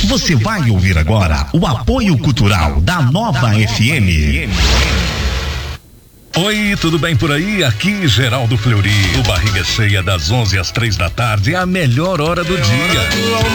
Você vai ouvir agora o apoio cultural da Nova FM. Oi, tudo bem por aí? Aqui Geraldo Fleury. O Barriga Cheia das 11 às 3 da tarde é a melhor hora do dia.